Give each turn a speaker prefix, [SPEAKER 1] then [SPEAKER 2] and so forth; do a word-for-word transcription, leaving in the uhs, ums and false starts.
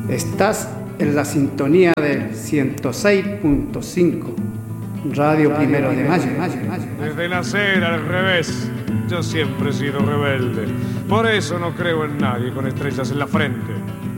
[SPEAKER 1] Estás en la sintonía del ciento seis punto cinco, Radio, Radio Primero de Mayo.
[SPEAKER 2] Desde nacer al revés, yo siempre he sido rebelde. Por eso no creo en nadie con estrellas en la frente.